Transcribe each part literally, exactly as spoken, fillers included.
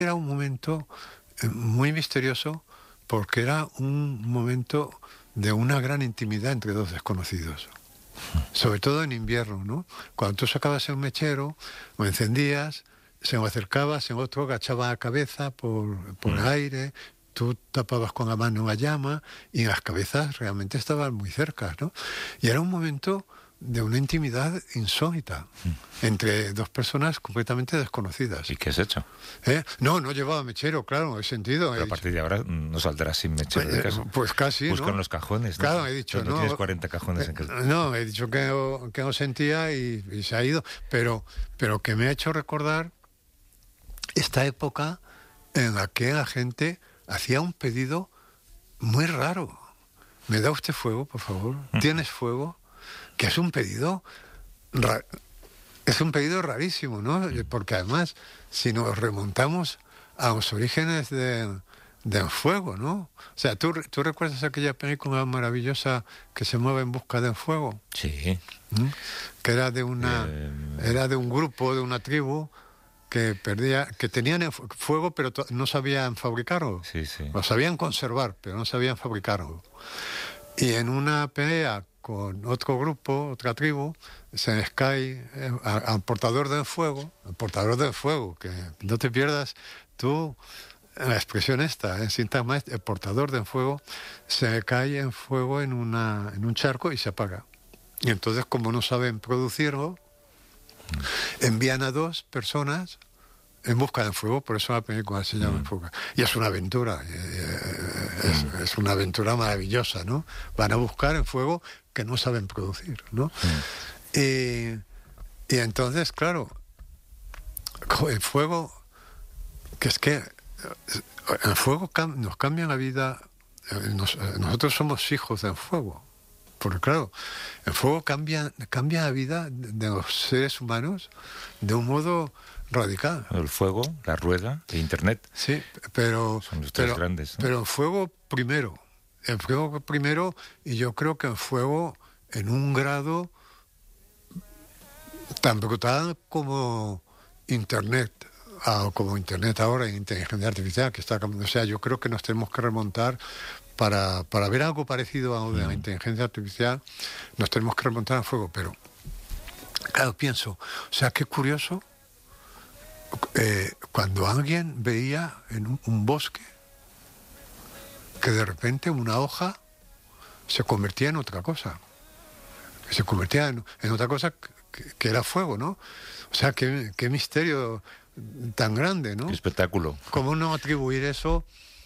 Era un momento eh, muy misterioso porque era un momento de una gran intimidad entre dos desconocidos. Sobre todo en invierno, ¿no? Cuando tú sacabas el mechero, lo encendías, se lo acercabas, en otro agachaba la cabeza por, por el aire, tú tapabas con la mano la llama y las cabezas realmente estaban muy cerca, ¿no? Y era un momento de una intimidad insólita entre dos personas completamente desconocidas. ¿Y qué has hecho? ¿Eh? No, no llevaba mechero, claro, he sentido. Pero he a partir dicho, de ahora no saldrás sin mechero de casa. Pues casi, Busca ¿no? en los cajones, ¿no? Claro, he dicho, no, no. tienes cuarenta cajones en casa. No, he dicho que no, que no sentía y, y se ha ido. Pero, pero que me ha hecho recordar esta época en la que la gente hacía un pedido muy raro. ¿Me da usted fuego, por favor? ¿Tienes fuego? Que es un pedido... Ra- es un pedido rarísimo, ¿no? Porque además, si nos remontamos a los orígenes de, del fuego, ¿no? O sea, ¿tú, ¿tú recuerdas aquella película maravillosa que se mueve en busca del fuego? Sí. ¿Mm? Que era de una... Eh... Era de un grupo, de una tribu que perdía, que tenían fuego pero to- no sabían fabricarlo. Sí, sí. Lo sabían conservar, pero no sabían fabricarlo. Y en una pelea con otro grupo, otra tribu, se les cae eh, a- al portador del fuego, al portador del fuego, que no te pierdas tú la expresión esta, ¿eh? Sintagma, el portador del fuego, se cae en fuego en, una, en un charco y se apaga. Y entonces, como no saben producirlo, envían a dos personas en busca del fuego, por eso la película se llama mm. Fuego. Y es una aventura, es, mm. es una aventura maravillosa, ¿no? Van a buscar el fuego que no saben producir, ¿no? Mm. Y, y entonces, claro, el fuego, que es que el fuego cam- nos cambia la vida, nos, nosotros somos hijos del fuego. Porque claro, el fuego cambia, cambia la vida de los seres humanos de un modo radical. El fuego, la rueda, el internet. Sí, pero... Son los tres pero, grandes, ¿no? Pero el fuego primero. El fuego primero, y yo creo que el fuego en un grado tan brutal como internet, o como internet ahora, inteligencia artificial, que está cambiando. O sea, yo creo que nos tenemos que remontar Para, para ver algo parecido a lo de la inteligencia artificial, nos tenemos que remontar al fuego. Pero, claro, pienso, o sea, qué curioso, eh, cuando alguien veía en un, un bosque que de repente una hoja se convertía en otra cosa, que se convertía en, en otra cosa que, que era fuego, ¿no? O sea, qué, qué misterio tan grande, ¿no? Qué espectáculo. ¿Cómo no atribuir eso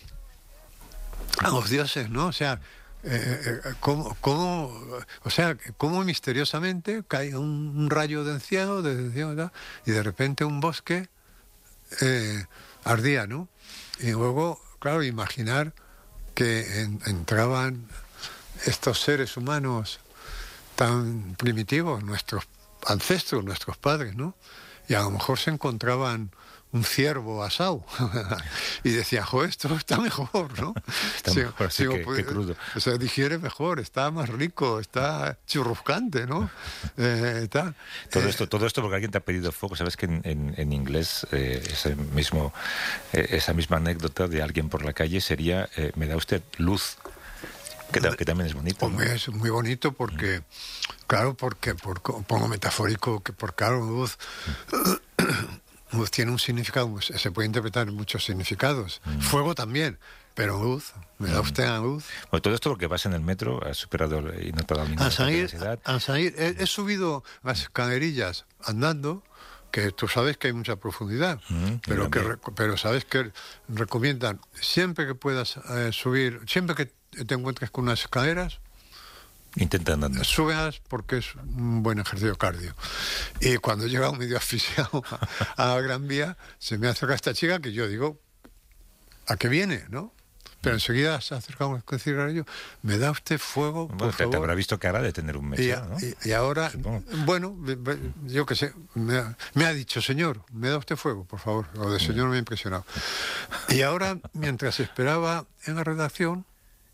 a los dioses, ¿no? O sea, eh, eh, ¿cómo, cómo, o sea, cómo misteriosamente cae un, un rayo del cielo, del cielo, ¿no? Y de repente un bosque eh, ardía, ¿no? Y luego, claro, imaginar que en, entraban estos seres humanos tan primitivos, nuestros ancestros, nuestros padres, ¿no? Y a lo mejor se encontraban un ciervo asado y decía, jo, esto está mejor, ¿no? Está sí, mejor, sí, que, pues, que crudo. O sea, digiere mejor, está más rico, está churruscante, ¿no? Eh, está, todo eh, esto, todo esto porque alguien te ha pedido fuego. Sabes que en, en, en inglés eh, ese mismo, eh, esa misma anécdota de alguien por la calle sería, eh, me da usted luz. Que, que también es bonito, ¿no? Es muy bonito porque, mm. claro, porque por, pongo metafórico, que por claro, luz, mm. luz tiene un significado, se puede interpretar en muchos significados. Mm. Fuego también, pero luz, me da usted la luz. Bueno, todo esto porque vas en el metro, has superado y notado la al salir, al salir he, he subido las escalerillas andando, que tú sabes que hay mucha profundidad, mm, pero que pero sabes que recomiendan siempre que puedas eh, subir, siempre que te encuentres con unas escaleras, intenta andando. Súbelas porque es un buen ejercicio cardio. Y cuando llega un medio asfixiado a, a la Gran Vía, se me acerca esta chica que yo digo, ¿a qué viene, no? Pero enseguida se acerca un cigarrillo, me da usted fuego, por bueno, favor. Te habrá visto cara de tener un mechero, ¿no? Y, y ahora, Supongo. bueno, yo qué sé, me ha, me ha dicho, señor, me da usted fuego, por favor. Lo de señor me ha impresionado. Y ahora, mientras esperaba en la redacción,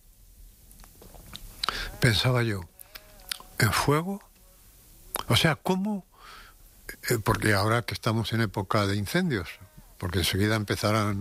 pensaba yo, ¿en fuego? O sea, ¿cómo? Eh, porque ahora que estamos en época de incendios, porque enseguida empezarán